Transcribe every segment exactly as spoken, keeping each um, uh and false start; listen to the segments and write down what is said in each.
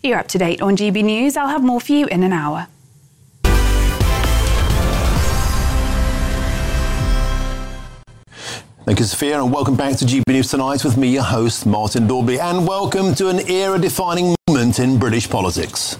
You're up to date on G B News. I'll have more for you in an hour. Thank you, Sophia, and welcome back to G B News Tonight with me, your host, Martin Dorby, and welcome to an era-defining moment in British politics.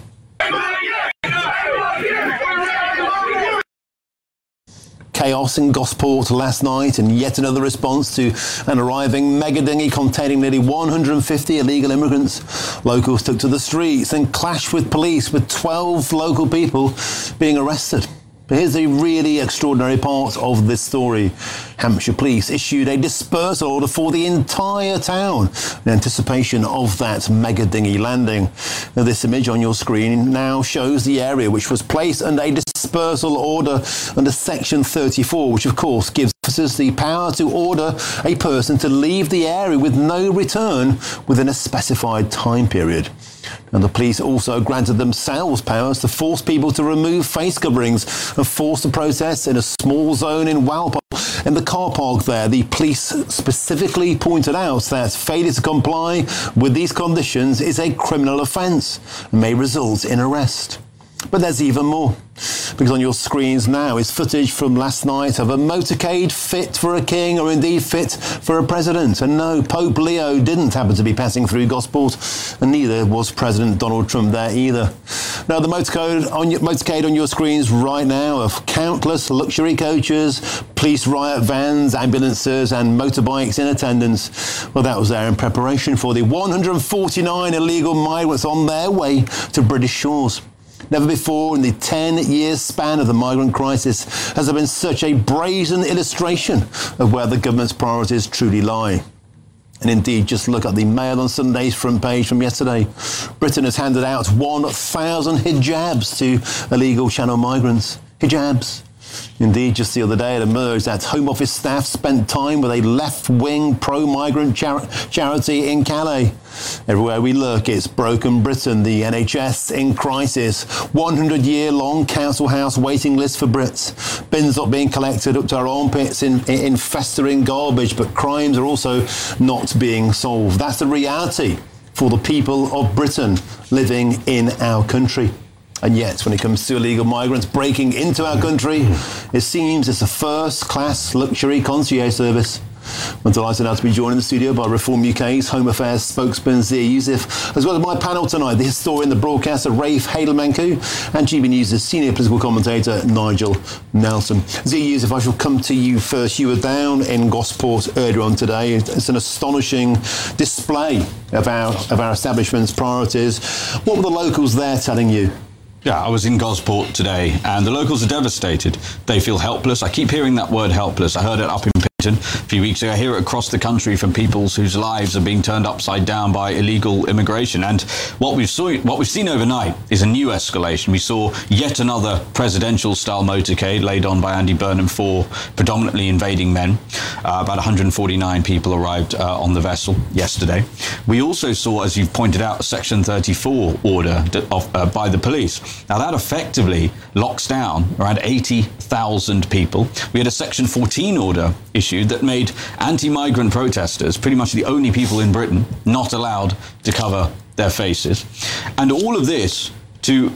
Chaos in Gosport last night, and yet another response to an arriving mega dinghy containing nearly one hundred fifty illegal immigrants. Locals took to the streets and clashed with police, with twelve local people being arrested. But here's a really extraordinary part of this story. Hampshire Police issued a dispersal order for the entire town in anticipation of that mega dinghy landing. Now, this image on your screen now shows the area which was placed under a dispersal order under Section thirty-four, which of course gives officers the power to order a person to leave the area with no return within a specified time period. And the police also granted themselves powers to force people to remove face coverings and force the protest in a small zone in Walpole. In the car park there, the police specifically pointed out that failure to comply with these conditions is a criminal offence and may result in arrest. But there's even more, because on your screens now is footage from last night of a motorcade fit for a king, or indeed fit for a president. And no, Pope Leo didn't happen to be passing through Gosport, and neither was President Donald Trump there either. Now, the motorcade on your, motorcade on your screens right now of countless luxury coaches, police riot vans, ambulances and motorbikes in attendance. Well, that was there in preparation for the one hundred forty-nine illegal migrants on their way to British shores. Never before in the ten-year span of the migrant crisis has there been such a brazen illustration of where the government's priorities truly lie. And indeed, just look at the Mail on Sunday's front page from yesterday. Britain has handed out one thousand hijabs to illegal Channel migrants. Hijabs. Indeed, just the other day it emerged that Home Office staff spent time with a left-wing pro-migrant char- charity in Calais. Everywhere we look, it's broken Britain, the N H S in crisis, one hundred year long council house waiting list for Brits, bins not being collected up to our armpits in, in festering garbage, but crimes are also not being solved. That's the reality for the people of Britain living in our country. And yet, when it comes to illegal migrants breaking into our country, it seems it's a first-class luxury concierge service. I'm delighted now to be joined in the studio by Reform U K's Home Affairs spokesman Zia Yousaf, as well as my panel tonight, the historian, the broadcaster Rafe Hadelmanku, and G B News' senior political commentator Nigel Nelson. Zia Yousaf, I shall come to you first. You were down in Gosport earlier on today. It's an astonishing display of our, of our establishment's priorities. What were the locals there telling you? Yeah, I was in Gosport today, and the locals are devastated. They feel helpless. I keep hearing that word helpless. I heard it up in Pinton a few weeks ago. I hear it across the country from people whose lives are being turned upside down by illegal immigration. And what we've, saw, what we've seen overnight is a new escalation. We saw yet another presidential-style motorcade laid on by Andy Burnham for predominantly invading men. Uh, about one hundred forty-nine people arrived uh, on the vessel yesterday. We also saw, as you've pointed out, a Section thirty-four order of, uh, by the police. Now, that effectively locks down around eighty thousand people. We had a Section fourteen order issued that made anti-migrant protesters pretty much the only people in Britain not allowed to cover their faces. And all of this to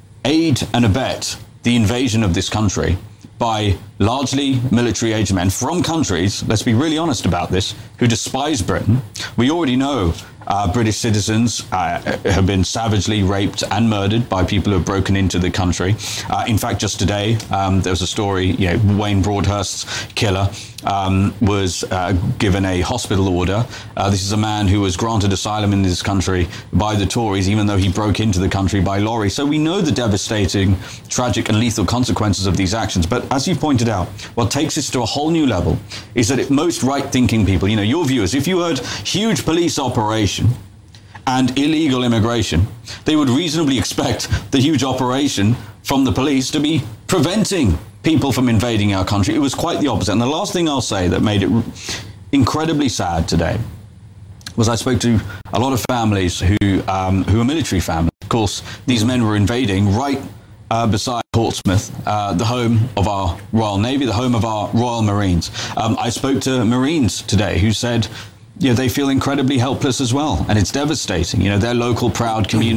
aid and abet the invasion of this country by largely military-aged men from countries, let's be really honest about this, who despise Britain. We already know Uh, British citizens uh, have been savagely raped and murdered by people who have broken into the country. Uh, in fact, just today, um, there was a story, you know, Wayne Broadhurst's killer um, was uh, given a hospital order. Uh, this is a man who was granted asylum in this country by the Tories, even though he broke into the country by lorry. So we know the devastating, tragic and lethal consequences of these actions. But as you pointed out, what takes this to a whole new level is that it, most right-thinking people, you know, your viewers, if you heard huge police operation and illegal immigration, they would reasonably expect the huge operation from the police to be preventing people from invading our country. It was quite the opposite. And the last thing I'll say that made it incredibly sad today was I spoke to a lot of families who um, who are military families. Of course, these men were invading right uh, beside Portsmouth, uh, the home of our Royal Navy, the home of our Royal Marines. Um, I spoke to Marines today who said, you know, they feel incredibly helpless as well, and it's devastating. You know, their local proud community